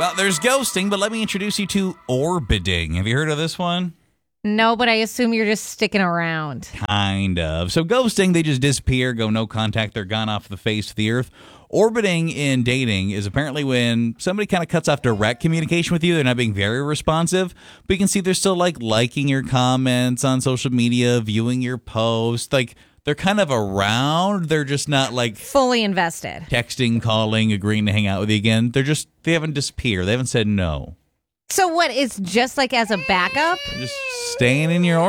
Well, there's ghosting, but let me introduce you to orbiting. Have you heard of this one? No, but I assume you're just sticking around. Kind of. So ghosting, they just disappear, go no contact, they're gone off the face of the earth. Orbiting in dating is apparently when somebody kind of cuts off direct communication with you. They're not being very responsive, but you can see they're still liking your comments on social media, viewing your posts. They're kind of around. They're just not Fully invested. texting, calling, agreeing to hang out with you again. They haven't disappeared. They haven't said no. So what, is just as a backup? They're just staying in your